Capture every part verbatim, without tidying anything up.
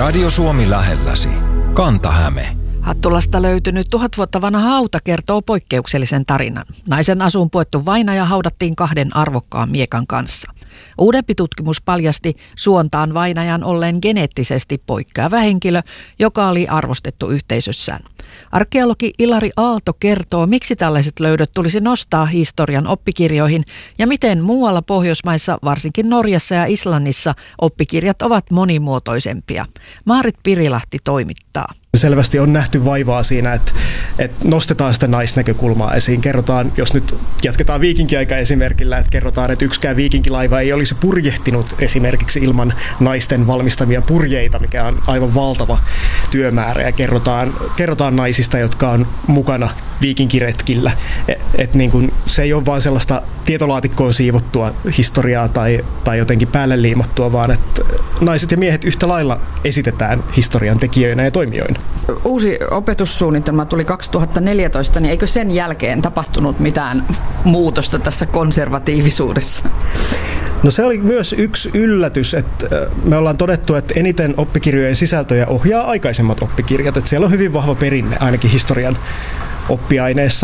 Radio Suomi lähelläsi. Kanta-Häme. Hattulasta löytynyt tuhat vuotta vanha hauta kertoo poikkeuksellisen tarinan. Naisen asuun puettu vainaja haudattiin kahden arvokkaan miekan kanssa. Uudempi tutkimus paljasti Suontaan vainajan olleen geneettisesti poikkeava henkilö, joka oli arvostettu yhteisössään. Arkeologi Ilari Aalto kertoo, miksi tällaiset löydöt tulisi nostaa historian oppikirjoihin ja miten muualla Pohjoismaissa, varsinkin Norjassa ja Islannissa, oppikirjat ovat monimuotoisempia. Maarit Pirilahti toimittaa. Selvästi on nähty vaivaa siinä, että, että nostetaan sitä naisnäkökulmaa esiin. Kerrotaan, jos nyt jatketaan viikinkiaika esimerkillä, että kerrotaan, että yksikään viikinkilaiva ei olisi purjehtinut esimerkiksi ilman naisten valmistamia purjeita, mikä on aivan valtava työmäärä. Ja kerrotaan, kerrotaan naisista, jotka on mukana viikinkiretkillä. Et, et niin kun, se ei ole vain sellaista tietolaatikkoon siivottua historiaa tai, tai jotenkin päälle liimattua, vaan että naiset ja miehet yhtä lailla esitetään historian tekijöinä ja toimijoina. Uusi opetussuunnitelma tuli kaksituhattaneljätoista, niin eikö sen jälkeen tapahtunut mitään muutosta tässä konservatiivisuudessa? No se oli myös yksi yllätys, että me ollaan todettu, että eniten oppikirjojen sisältöjä ohjaa aikaisemmat oppikirjat, että siellä on hyvin vahva perinne ainakin historian oppiaineessa.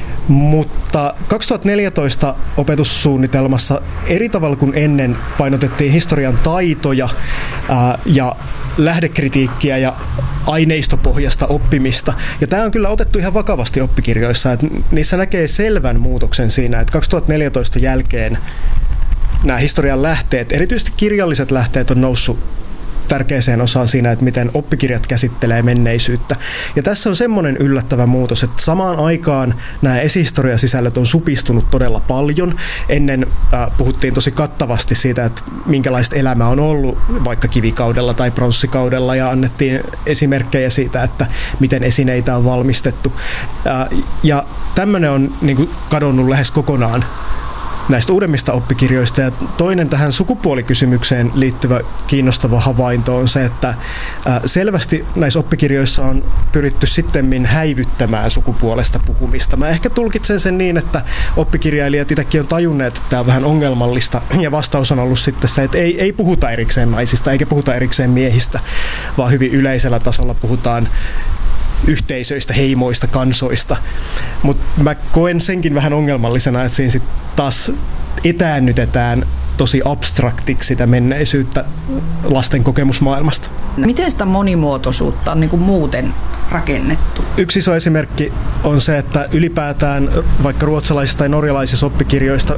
Mutta kaksituhattaneljätoista opetussuunnitelmassa eri tavalla kuin ennen painotettiin historian taitoja ää, ja lähdekritiikkiä ja aineistopohjasta oppimista. Ja tämä on kyllä otettu ihan vakavasti oppikirjoissa, että niissä näkee selvän muutoksen siinä, että kaksituhattaneljätoista jälkeen nämä historian lähteet, erityisesti kirjalliset lähteet, on noussut tärkeäseen osaan siinä, että miten oppikirjat käsittelee menneisyyttä. Ja tässä on semmoinen yllättävä muutos, että samaan aikaan nämä esihistoriasisällöt on supistunut todella paljon. Ennen äh, puhuttiin tosi kattavasti siitä, että minkälaista elämää on ollut vaikka kivikaudella tai pronssikaudella, ja annettiin esimerkkejä siitä, että miten esineitä on valmistettu. Äh, ja tämmöinen on niin kuin kadonnut lähes kokonaan näistä uudemmista oppikirjoista. Ja toinen tähän sukupuolikysymykseen liittyvä kiinnostava havainto on se, että selvästi näissä oppikirjoissa on pyritty sittemmin häivyttämään sukupuolesta puhumista. Mä ehkä tulkitsen sen niin, että oppikirjailijat itsekin on tajunneet, että tämä on vähän ongelmallista, ja vastaus on ollut sitten se, että ei, ei puhuta erikseen naisista eikä puhuta erikseen miehistä, vaan hyvin yleisellä tasolla puhutaan yhteisöistä, heimoista, kansoista. Mutta mä koen senkin vähän ongelmallisena, että siinä sitten taas etäännytetään tosi abstraktiksi sitä menneisyyttä lasten kokemusmaailmasta. Miten sitä monimuotoisuutta on niin kuin muuten rakennettu? Yksi iso esimerkki on se, että ylipäätään vaikka ruotsalaisista tai norjalaisista oppikirjoista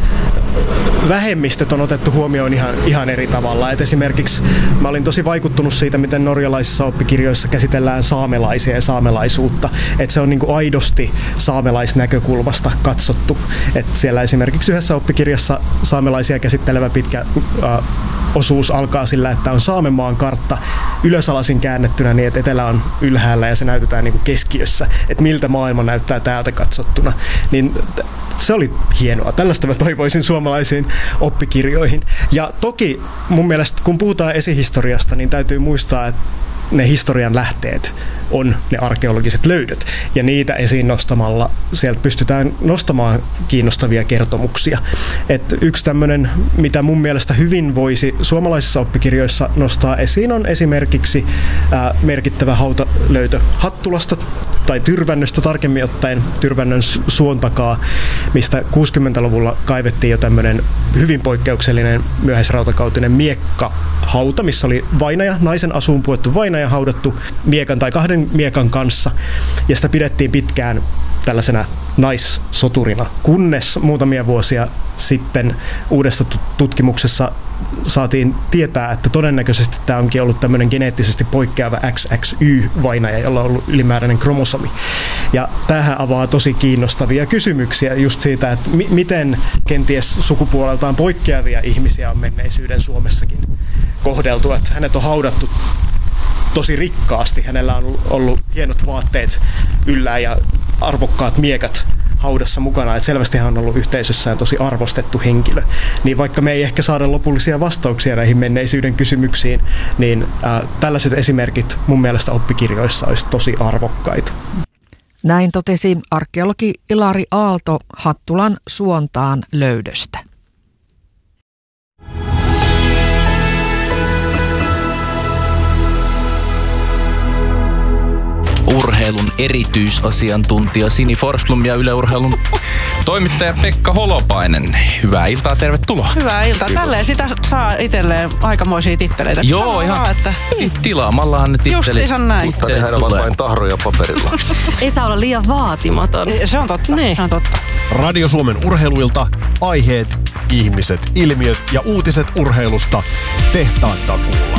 vähemmistöt on otettu huomioon ihan, ihan eri tavalla. Et esimerkiksi mä olin tosi vaikuttunut siitä, miten norjalaisissa oppikirjoissa käsitellään saamelaisia ja saamelaisuutta. Et se on niinku aidosti saamelaisnäkökulmasta katsottu. Et siellä esimerkiksi yhdessä oppikirjassa saamelaisia käsittelevä pitkä äh, osuus alkaa sillä, että on Saamenmaan kartta ylösalasin käännettynä niin, että etelä on ylhäällä ja se näytetään niinku keskiössä. Että miltä maailma näyttää täältä katsottuna. Niin se oli hienoa. Tällaista mä toivoisin suomalaisiin oppikirjoihin. Ja toki mun mielestä, kun puhutaan esihistoriasta, niin täytyy muistaa, että ne historian lähteet on ne arkeologiset löydöt. Ja niitä esiin nostamalla sieltä pystytään nostamaan kiinnostavia kertomuksia. Et yksi tämmöinen, mitä mun mielestä hyvin voisi suomalaisissa oppikirjoissa nostaa esiin, on esimerkiksi ää, merkittävä hautalöytö Hattulasta tai Tyrvännöstä tarkemmin ottaen, Tyrvännön suon takaa, mistä kuusikymmentäluvulla kaivettiin jo tämmöinen hyvin poikkeuksellinen myöhäisrautakautinen miekkahauta, missä oli vainaja, naisen asuun puettu vainaja haudattu miekan tai kahden miekan kanssa, ja sitä pidettiin pitkään tällaisena naissoturina, kunnes muutamia vuosia sitten uudessa tutkimuksessa saatiin tietää, että todennäköisesti tämä onkin ollut tämmöinen geneettisesti poikkeava X X Y-vainaja, jolla on ollut ylimääräinen kromosomi. Ja tämähän avaa tosi kiinnostavia kysymyksiä just siitä, että mi- miten kenties sukupuoleltaan poikkeavia ihmisiä on menneisyyden Suomessakin kohdeltu. Että hänet on haudattu tosi rikkaasti. Hänellä on ollut hienot vaatteet yllä ja arvokkaat miekat haudassa mukana, että selvästi hän on ollut yhteisössään tosi arvostettu henkilö. Niin vaikka me ei ehkä saada lopullisia vastauksia näihin menneisyyden kysymyksiin, niin äh, tällaiset esimerkit mun mielestä oppikirjoissa olisi tosi arvokkaita. Näin totesi arkeologi Ilari Aalto Hattulan Suontaan löydöstä. urheilun erityisasiantuntija Sini Forsblom ja Yle Urheilun toimittaja Pekka Holopainen. Hyvää iltaa, tervetuloa. Hyvää iltaa. Tälleen sitä saa itselleen aikamoisia titteleitä. Joo, ihan vaan, että tilaamallahan ne tittelit. Justiinsa näin. Mutta nehän ovat vain tahroja paperilla. Ei saa olla liian vaatimaton. Se on totta. Niin. Se on totta. Radio Suomen urheiluilta, aiheet, ihmiset, ilmiöt ja uutiset urheilusta tehtaan takuulla.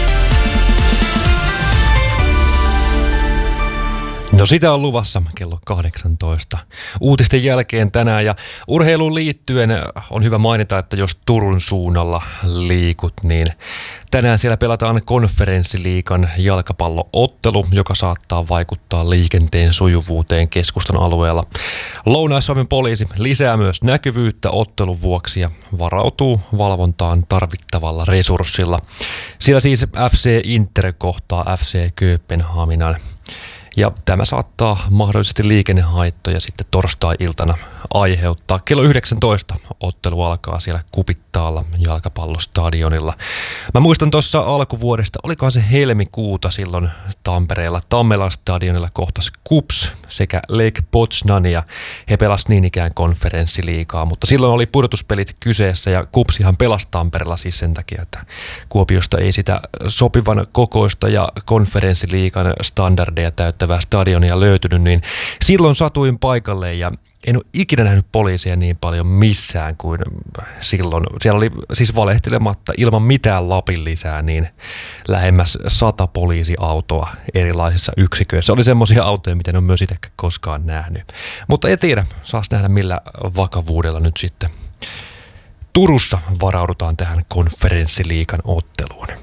No sitä on luvassa kello kahdeksantoista uutisten jälkeen tänään ja urheiluun liittyen on hyvä mainita, että jos Turun suunnalla liikut, niin tänään siellä pelataan Konferenssiliigan jalkapalloottelu, joka saattaa vaikuttaa liikenteen sujuvuuteen keskustan alueella. Lounais-Suomen poliisi lisää myös näkyvyyttä ottelun vuoksi ja varautuu valvontaan tarvittavalla resurssilla. Siellä siis F C Inter kohtaa F C Kööpenhaminan. Ja tämä saattaa mahdollisesti liikennehaittoja sitten torstai-iltana aiheuttaa. Kello yhdeksäntoista ottelu alkaa siellä Kupittaalla jalkapallostadionilla. Mä muistan tuossa alkuvuodesta, olikohan se helmikuuta silloin Tampereella Tammelan stadionilla kohtasi KuPS sekä Lech Poznan ja he pelasivat niin ikään Konferenssiliigaa, mutta silloin oli pudotuspelit kyseessä ja KuPSihan pelasi Tampereella siis sen takia, että Kuopiosta ei sitä sopivan kokoista ja Konferenssiliigan standardeja täyttävää stadionia löytynyt, niin silloin satuin paikalle ja en ole ikinä nähnyt poliisia niin paljon missään kuin silloin. Siellä oli siis valehtelematta ilman mitään lapin lisää niin lähemmäs sata poliisiautoa erilaisissa yksiköissä. Oli semmoisia autoja, mitä en ole myös itsekään koskaan nähnyt. Mutta en tiedä, saas nähdä millä vakavuudella nyt sitten Turussa varaudutaan tähän Konferenssiliigan otteluun.